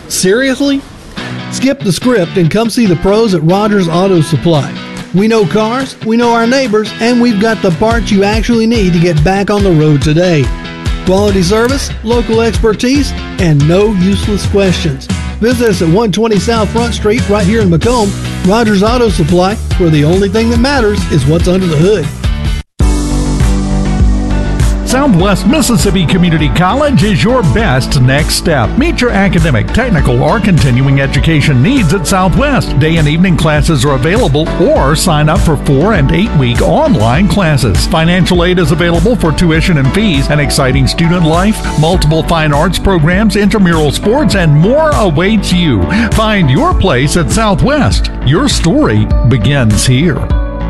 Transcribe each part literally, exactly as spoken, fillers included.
Seriously? Skip the script and come see the pros at Rogers Auto Supply. We know cars, we know our neighbors, and we've got the parts you actually need to get back on the road today. Quality service, local expertise, and no useless questions. Visit us at one twenty South Front Street right here in Macomb. Rogers Auto Supply, where the only thing that matters is what's under the hood. Southwest Mississippi Community College is your best next step. Meet your academic, technical, or continuing education needs at Southwest. Day and evening classes are available, or sign up for four and eight week online classes. Financial aid is available for tuition and fees, an exciting student life, multiple fine arts programs, intramural sports, and more awaits you. Find your place at Southwest. Your story begins here.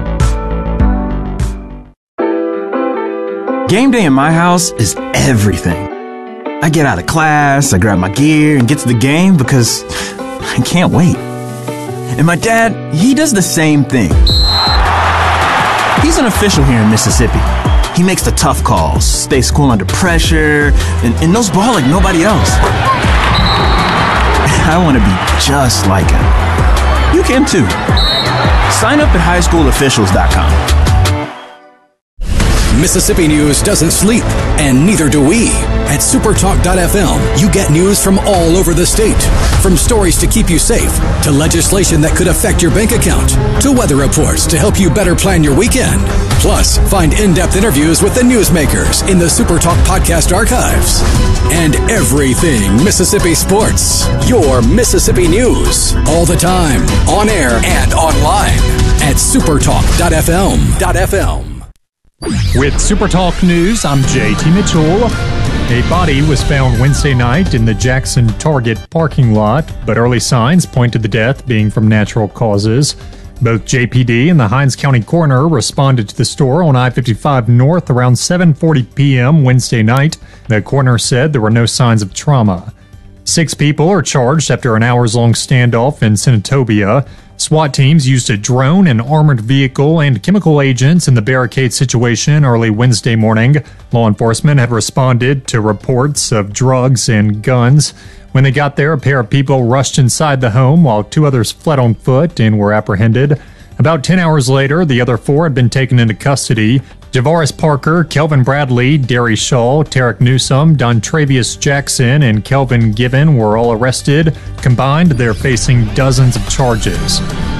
Game day in my house is everything. I get out of class, I grab my gear, and get to the game because I can't wait. And my dad, he does the same thing. He's an official here in Mississippi. He makes the tough calls, stays cool under pressure, and, and knows ball like nobody else. I want to be just like him. You can too. Sign up at high school officials dot com. Mississippi news doesn't sleep, and neither do we. At supertalk dot f m, you get news from all over the state. From stories to keep you safe, to legislation that could affect your bank account, to weather reports to help you better plan your weekend. Plus, find in-depth interviews with the newsmakers in the Supertalk podcast archives. And everything Mississippi sports. Your Mississippi news. All the time, on air and online. At supertalk dot f m. With SuperTalk News, I'm J T Mitchell. A body was found Wednesday night in the Jackson Target parking lot, but early signs point to the death being from natural causes. Both J P D and the Hinds County coroner responded to the store on I fifty-five North around seven forty p.m. Wednesday night. The coroner said there were no signs of trauma. Six people are charged after an hours-long standoff in Senatobia. SWAT teams used a drone, an armored vehicle, and chemical agents in the barricade situation early Wednesday morning. Law enforcement had responded to reports of drugs and guns. When they got there, a pair of people rushed inside the home while two others fled on foot and were apprehended. About ten hours later, the other four had been taken into custody. Javaris Parker, Kelvin Bradley, Derry Shaw, Tarek Newsome, Dontravius Jackson, and Kelvin Given were all arrested. Combined, they're facing dozens of charges.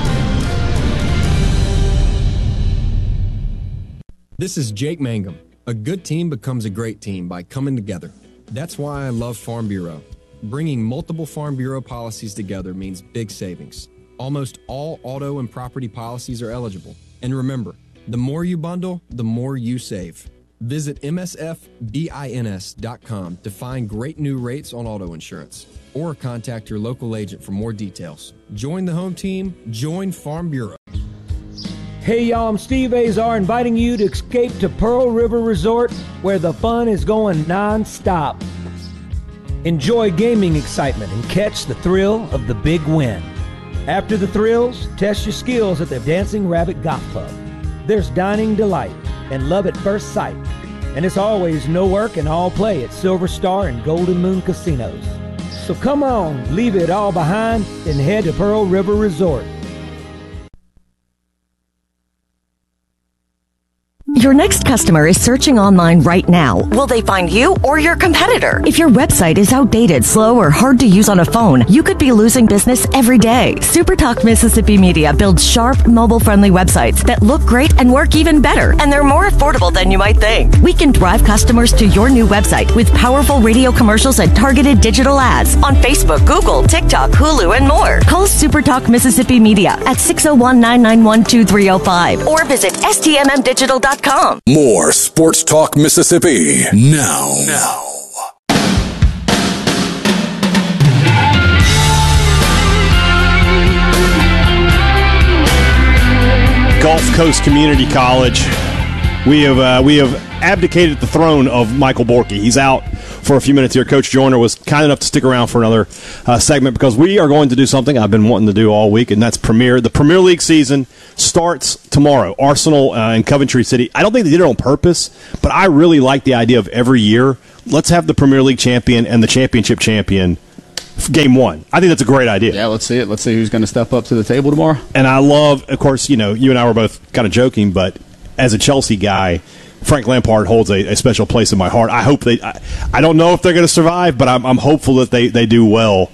This is Jake Mangum. A good team becomes a great team by coming together. That's why I love Farm Bureau. Bringing multiple Farm Bureau policies together means big savings. Almost all auto and property policies are eligible. And remember, the more you bundle, the more you save. Visit M S F bins dot com to find great new rates on auto insurance, or contact your local agent for more details. Join the home team, join Farm Bureau. Hey y'all, I'm Steve Azar inviting you to escape to Pearl River Resort, where the fun is going non-stop. Enjoy gaming excitement and catch the thrill of the big win. After the thrills, test your skills at the Dancing Rabbit Golf Club. There's dining delight and love at first sight. And it's always no work and all play at Silver Star and Golden Moon Casinos. So come on, leave it all behind and head to Pearl River Resort. Your next customer is searching online right now. Will they find you or your competitor? If your website is outdated, slow, or hard to use on a phone, you could be losing business every day. SuperTalk Mississippi Media builds sharp, mobile-friendly websites that look great and work even better, and they're more affordable than you might think. We can drive customers to your new website with powerful radio commercials and targeted digital ads on Facebook, Google, TikTok, Hulu, and more. Call SuperTalk Mississippi Media at six oh one, nine nine one, two three oh five or visit S T M M digital dot com. More Sports Talk Mississippi now. Now. Gulf Coast Community College. We have uh, we have abdicated the throne of Michael Borky. He's out for a few minutes here. Coach Joyner was kind enough to stick around for another uh, segment because we are going to do something I've been wanting to do all week, and that's Premier. The Premier League season starts tomorrow. Arsenal uh, and Coventry City. I don't think they did it on purpose, but I really like the idea of every year, let's have the Premier League champion and the championship champion game one. I think that's a great idea. Yeah, let's see it. Let's see who's going to step up to the table tomorrow. And I love, of course, you know, you and I were both kind of joking, but as a Chelsea guy, Frank Lampard holds a, a special place in my heart. I hope they. I, I don't know if they're going to survive, but I'm, I'm hopeful that they, they do well.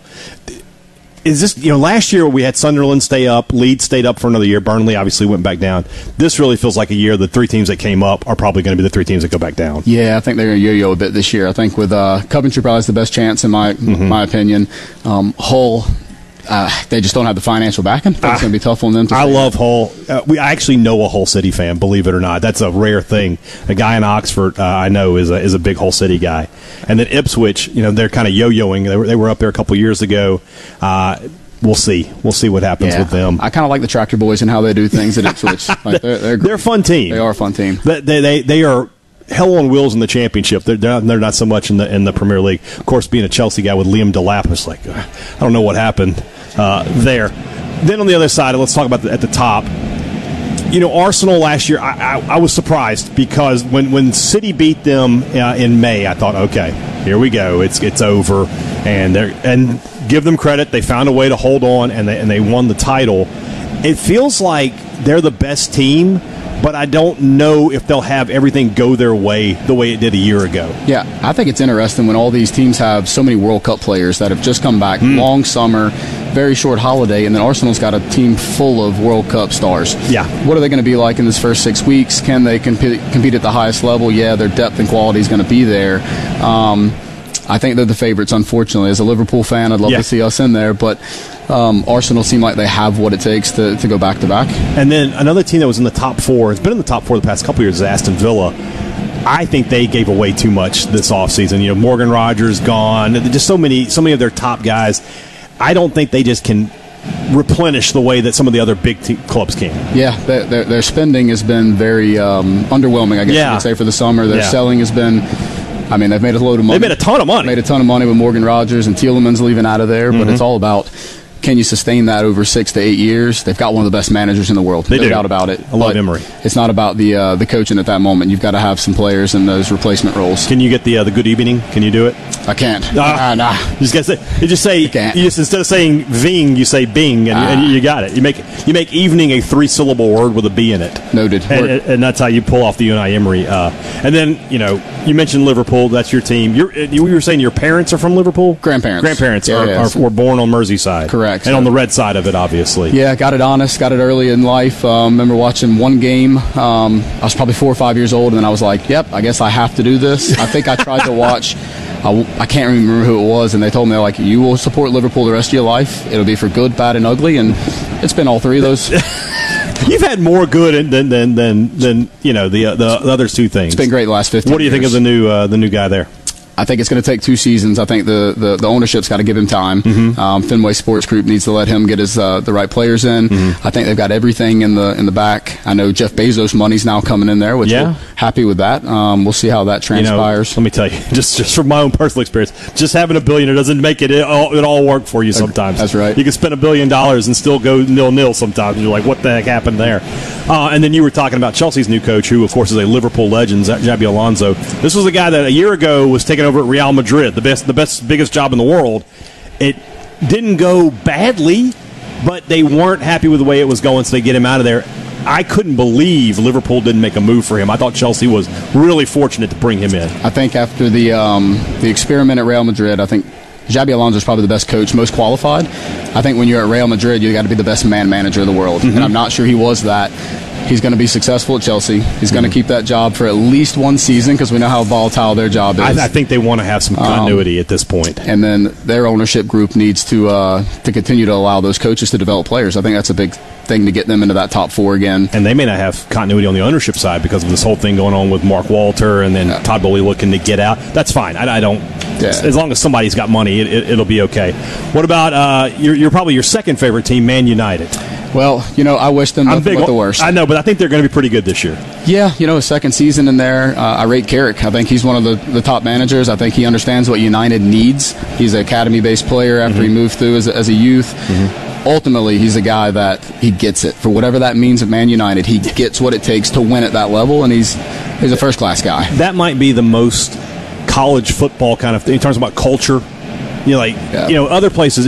Is this, you know, last year we had Sunderland stay up, Leeds stayed up for another year, Burnley obviously went back down. This really feels like a year the three teams that came up are probably going to be the three teams that go back down. Yeah, I think they're going to yo-yo a bit this year. I think with uh, Coventry probably has the best chance in my mm-hmm. my opinion. Um, Hull, uh, they just don't have the financial backing. I think it's going to be tough on them to I love Hull. Uh, we I actually know a Hull City fan, believe it or not. That's a rare thing. A guy in Oxford uh, I know is a, is a big Hull City guy. And then Ipswich, you know, they're kind of yo-yoing. They were, they were up there a couple years ago. Uh We'll see. We'll see what happens yeah. with them. I kind of like the Tractor Boys and how they do things at Ipswich. Like they're, they're, they're a fun team. They are a fun team. They they, they are hell on wheels in the championship. They're, they're, not, they're not so much in the in the Premier League. Of course, being a Chelsea guy with Liam Delap, it's like, I don't know what happened uh, there. Then on the other side, let's talk about the, at the top. You know, Arsenal last year, I, I, I was surprised because when, when City beat them uh, in May, I thought, okay, here we go. It's it's over. And they're and give them credit. They found a way to hold on, and they, and they won the title. It feels like they're the best team, but I don't know if they'll have everything go their way the way it did a year ago. Yeah, I think it's interesting when all these teams have so many World Cup players that have just come back, mm. long summer, very short holiday, and then Arsenal's got a team full of World Cup stars. Yeah. What are they going to be like in this first six weeks? Can they compete, compete at the highest level? Yeah, their depth and quality is going to be there. Um, I think they're the favorites, unfortunately. As a Liverpool fan, I'd love yeah. to see us in there, but um, Arsenal seem like they have what it takes to, to go back-to-back. And then another team that was in the top four, it's been in the top four the past couple years, is Aston Villa. I think they gave away too much this offseason. You know, Morgan Rogers gone, just so many, so many of their top guys. I don't think they just can replenish the way that some of the other big te- clubs can. Yeah, their, their, their spending has been very um, underwhelming, I guess yeah. you could say, for the summer. Their yeah. selling has been... I mean, they've made a load of money. They've made a ton of money. Made a ton of money with Morgan Rogers and Tielemans leaving out of there, mm-hmm. but it's all about, can you sustain that over six to eight years? They've got one of the best managers in the world. They no do. doubt about it. I love Emery. It's not about the uh, the coaching at that moment. You've got to have some players in those replacement roles. Can you get the uh, the good evening? Can you do it? I can't. Uh, nah, nah. You just gotta say. You just say. You can't. You just, instead of saying Ving, you say Bing, and, uh, and you got it. You make you make evening a three syllable word with a B in it. Noted. And, and, and that's how you pull off the Unai Emery. Uh, and then you know you mentioned Liverpool. That's your team. You're, you were saying your parents are from Liverpool. Grandparents. Grandparents yeah, are, yeah, are were born on Merseyside. Correct. And on the red side of it, obviously. Yeah, got it honest, got it early in life. Um, remember watching one game. Um, I was probably four or five years old, and then I was like, yep, I guess I have to do this. I think I tried to watch, I, I can't remember who it was, and they told me, like, you will support Liverpool the rest of your life. It'll be for good, bad, and ugly, and it's been all three of those. You've had more good than than than, than you know, the, uh, the the other two things. It's been great the last fifteen years. What do you think of the new uh, the new guy there? I think it's going to take two seasons. I think the, the, the ownership's got to give him time. Mm-hmm. Um, Fenway Sports Group needs to let him get his uh, the right players in. Mm-hmm. I think they've got everything in the in the back. I know Jeff Bezos' money's now coming in there, which yeah. we're happy with that. Um, we'll see how that transpires. You know, let me tell you, just just from my own personal experience, just having a billionaire doesn't make it it all, it all work for you sometimes. That's right. You can spend a billion dollars and still go nil-nil sometimes. And you're like, what the heck happened there? Uh, and then you were talking about Chelsea's new coach, who, of course, is a Liverpool legend, Xabi Alonso. This was a guy that a year ago was taking over at Real Madrid, the best, the best, biggest job in the world. It didn't go badly, but they weren't happy with the way it was going, so they get him out of there. I couldn't believe Liverpool didn't make a move for him. I thought Chelsea was really fortunate to bring him in. I think after the um, the experiment at Real Madrid, I think Xabi Alonso is probably the best coach, most qualified. I think when you're at Real Madrid, you got to be the best man manager in the world, mm-hmm. and I'm not sure he was that. He's going to be successful at Chelsea. He's going to mm-hmm. keep that job for at least one season because we know how volatile their job is. I, I think they want to have some continuity um, at this point. And then their ownership group needs to uh, to continue to allow those coaches to develop players. I think that's a big thing to get them into that top four again. And they may not have continuity on the ownership side because of this whole thing going on with Mark Walter and then yeah. Todd Bowley looking to get out. That's fine. I, I don't. Yeah. As long as somebody's got money, it, it, it'll be okay. What about uh, you're, you're probably your second favorite team, Man United? Well, you know, I wish them nothing but the worst. I know, but I think they're going to be pretty good this year. Yeah, you know, a second season in there. Uh, I rate Carrick. I think he's one of the, the top managers. I think he understands what United needs. He's an academy-based player after mm-hmm. he moved through as a, as a youth. Mm-hmm. Ultimately, he's a guy that he gets it. For whatever that means at Man United, he gets what it takes to win at that level, and he's he's a first-class guy. That might be the most college football kind of thing in terms of about culture. You know, like Yeah. you know, other places